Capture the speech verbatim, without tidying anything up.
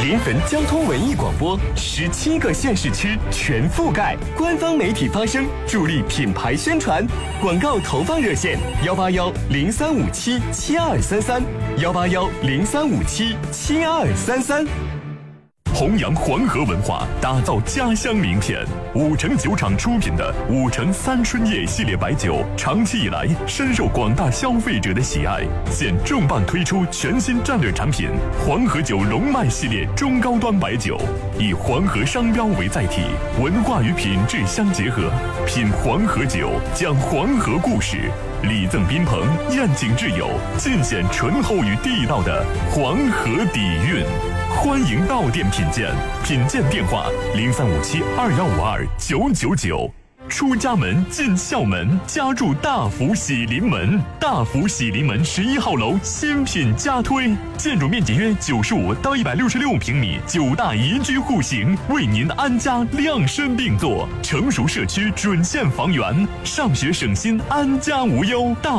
临汾交通文艺广播，十七个县市区全覆盖，官方媒体发声，助力品牌宣传。广告投放热线：幺八幺零三五七七二三三，幺八幺零三五七七二三三。 弘扬黄河文化，打造家乡名片。五城酒厂出品的五城三春叶系列白酒，长期以来深受广大消费者的喜爱。现重磅推出全新战略产品黄河酒龙脉系列中高端白酒，以黄河商标为载体，文化与品质相结合。品黄河酒，讲黄河故事，礼赠宾朋，宴请挚友，尽显醇厚与地道的黄河底蕴。欢迎到店品鉴，品鉴电话零三五七二幺五二九九九。出家门进校门，家住大福喜临门。大福喜临门十一号楼新品加推，建筑面积约九十五到一百六十六平米，九大宜居户型，为您安家量身定做。成熟社区准现房源，上学省心，安家无忧。大